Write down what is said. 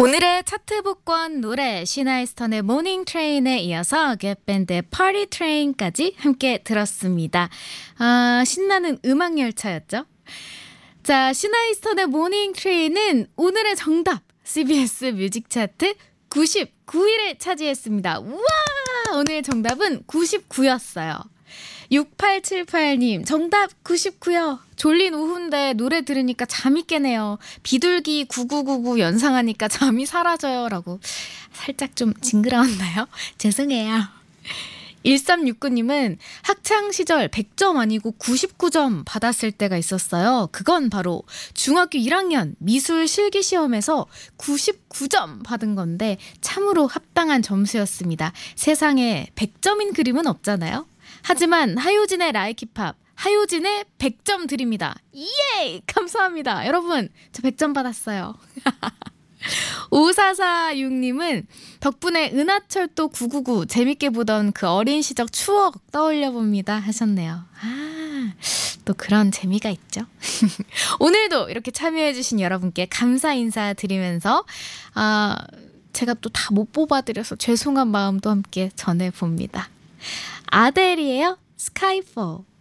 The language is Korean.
오늘의 차트 복권 노래 시나이스턴의 모닝 트레인에 이어서 겟밴드의 파티 트레인까지 함께 들었습니다. 신나는 음악 열차였죠. 자, 시나이스턴의 모닝 트레인은 오늘의 정답 CBS 뮤직 차트 99위를 차지했습니다. 우와! 오늘 정답은 99였어요. 6878님 정답 99요. 졸린 오후인데 노래 들으니까 잠이 깨네요. 비둘기 9999 연상하니까 잠이 사라져요. 라고 살짝 좀 징그러웠나요? 죄송해요. 1369님은 학창시절 100점 아니고 99점 받았을 때가 있었어요. 그건 바로 중학교 1학년 미술 실기시험에서 99점 받은 건데 참으로 합당한 점수였습니다. 세상에 100점인 그림은 없잖아요. 하지만 하효진의 라이키팝, 하효진의 100점 드립니다. 예! 감사합니다. 여러분, 저 100점 받았어요. 5446님은 덕분에 은하철도 999 재밌게 보던 그 어린 시절 추억 떠올려 봅니다 하셨네요. 또 그런 재미가 있죠. 오늘도 이렇게 참여해주신 여러분께 감사 인사 드리면서 제가 또 다 못 뽑아드려서 죄송한 마음도 함께 전해봅니다. 아델이에요. 스카이포.